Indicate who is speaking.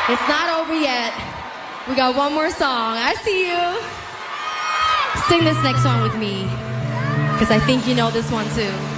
Speaker 1: It's not over yet. We got one more song. I see you. Sing this next one with me, because I think you know this one too.